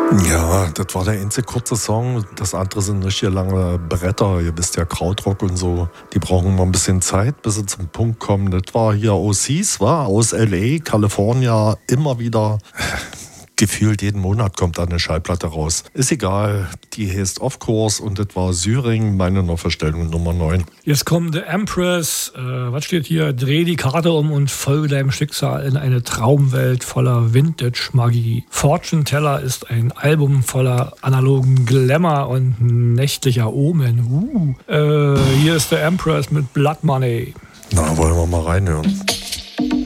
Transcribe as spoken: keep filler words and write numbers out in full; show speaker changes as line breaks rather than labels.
Ja, das war der einzige kurze Song. Das andere sind richtig lange Bretter. Ihr wisst ja, Krautrock und so, die brauchen immer ein bisschen Zeit, bis sie zum Punkt kommen. Das war hier O Cs, war aus L A, California, immer wieder. Gefühlt jeden Monat kommt da eine Schallplatte raus. Ist egal, die heißt Off Course und das war Syring, meine Neuverstellung Nummer neun.
Jetzt kommt The Empress, äh, was steht hier? Dreh die Karte um und folge deinem Schicksal in eine Traumwelt voller Vintage-Magie. Fortune Teller ist ein Album voller analogen Glamour und nächtlicher Omen. Uh. Äh, hier ist The Empress mit Blood Money.
Na, wollen wir mal reinhören.